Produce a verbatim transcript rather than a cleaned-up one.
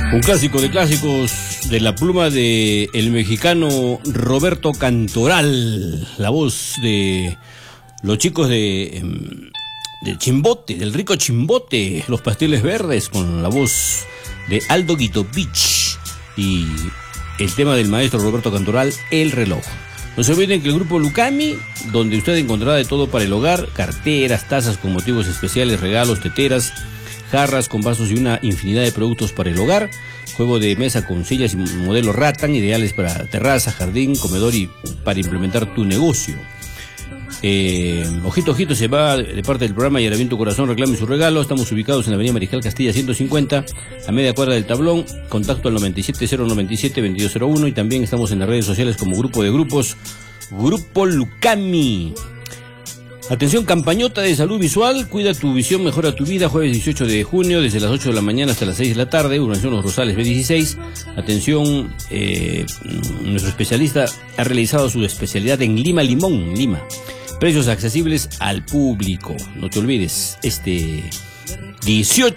Un clásico de clásicos de la pluma de el mexicano Roberto Cantoral, la voz de los chicos de, de Chimbote, del rico Chimbote, los Pasteles Verdes, con la voz de Aldo Guitovich y el tema del maestro Roberto Cantoral, El Reloj. No se olviden que el grupo Lucami, donde usted encontrará de todo para el hogar: carteras, tazas con motivos especiales, regalos, teteras, jarras con vasos y una infinidad de productos para el hogar, juego de mesa con sillas y modelo Rattan, ideales para terraza, jardín, comedor y para implementar tu negocio. Eh, ojito, ojito, se va de parte del programa Y Tu Corazón reclame su regalo. Estamos ubicados en la avenida Mariscal Castilla ciento cincuenta, a media cuadra del Tablón. Contacto al noventa y siete cero noventa y siete veintidós cero uno, y también estamos en las redes sociales como Grupo de Grupos, Grupo Lucami. Atención, campañota de salud visual, cuida tu visión, mejora tu vida, jueves dieciocho de junio, desde las ocho de la mañana hasta las seis de la tarde, Urbanización Los Rosales B dieciséis. Atención, eh, nuestro especialista ha realizado su especialidad en Lima Limón, Lima. Precios accesibles al público. No te olvides, este dieciocho